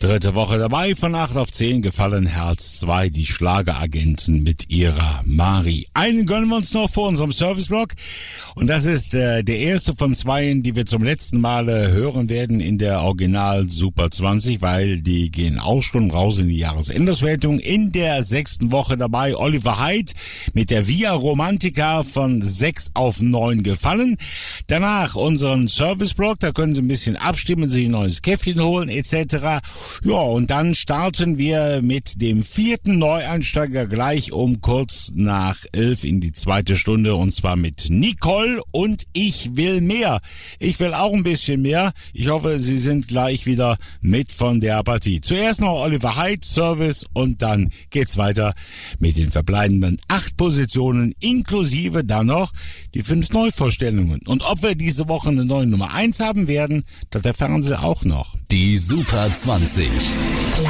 Dritte Woche dabei, von 8 auf 10 gefallen Herz 2, die Schlageragenten mit ihrer Mari. Einen gönnen wir uns noch vor unserem Serviceblock und das ist der erste von zweien, die wir zum letzten Male hören werden in der Original Super 20, weil die gehen auch schon raus in die Jahresendauswertung. In der 6. Woche dabei Oliver Haidt mit der Via Romantica von 6 auf 9 gefallen. Danach unseren Serviceblock, da können Sie ein bisschen abstimmen, sich ein neues Käffchen holen etc. Ja, und dann starten wir mit dem 4. Neueinsteiger gleich um kurz nach 11 in die 2. Stunde und zwar mit Nicole und Ich will mehr. Ich will auch ein bisschen mehr. Ich hoffe, Sie sind gleich wieder mit von der Partie. Zuerst noch Oliver Haidt, Service und dann geht's weiter mit den verbleibenden 8 Positionen inklusive dann noch die 5 Neuvorstellungen. Und ob wir diese Woche eine neue Nummer 1 haben werden, das erfahren Sie auch noch. Die Super 20.